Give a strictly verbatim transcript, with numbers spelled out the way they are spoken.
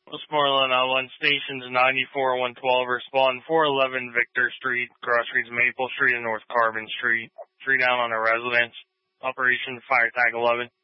Westmoreland, uh, one stations ninety-four one twelve, respond four eleven Victor Street, cross streets Maple Street and North Carbon Street. Three down on a residence. Operation Fire Tag eleven.